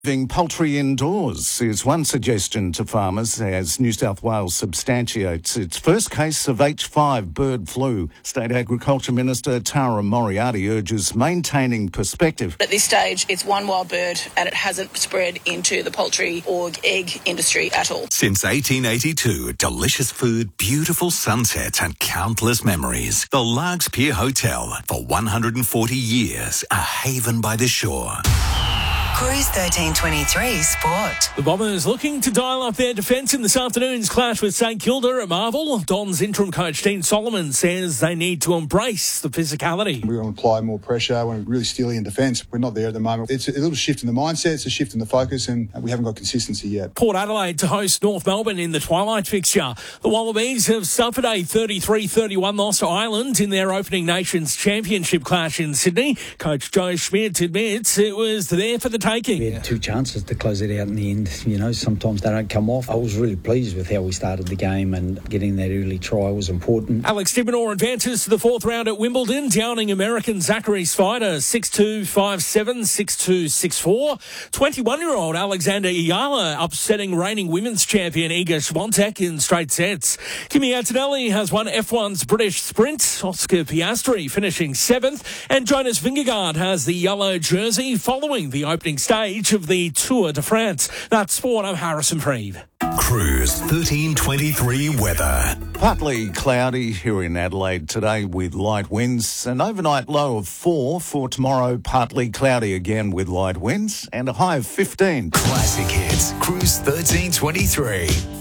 Leaving poultry indoors is one suggestion to farmers as New South Wales substantiates its first case of H5 bird flu. State Agriculture Minister Tara Moriarty urges maintaining perspective. At this stage, it's one wild bird and it hasn't spread into the poultry or egg industry at all. Since 1882, delicious food, beautiful sunsets and countless memories. The Largs Pier Hotel, for 140 years, a haven by the shore. Cruise 1323 Sport. The Bombers looking to dial up their defence in this afternoon's clash with St Kilda at Marvel. Don's interim coach Dean Solomon says they need to embrace the physicality. We want to apply more pressure. We want to really steely in defence. We're not there at the moment. It's a little shift in the mindset. It's a shift in the focus, and we haven't got consistency yet. Port Adelaide to host North Melbourne in the twilight fixture. The Wallabies have suffered a 33-31 loss to Ireland in their opening Nations Championship clash in Sydney. Coach Joe Schmidt admits it was there for the taking. We had two chances to close it out in the end. You know, sometimes they don't come off. I was really pleased with how we started the game, and getting that early try was important. Alex de Minaur advances to the fourth round at Wimbledon, downing American Zachary Spider 6-2, 5-7, 6-2, 6-4. 21-year-old Alexander Iyala upsetting reigning women's champion Iga Swiatek in straight sets. Kimi Antonelli has won F1's British Sprint. Oscar Piastri finishing seventh, and Jonas Vingegaard has the yellow jersey following the opening stage of the Tour de France. That's sport. I'm Harrison Freed. Cruise 1323 weather. Partly cloudy here in Adelaide today with light winds. An overnight low of 4 for tomorrow. Partly cloudy again with light winds and a high of 15. Classic hits. Cruise 1323.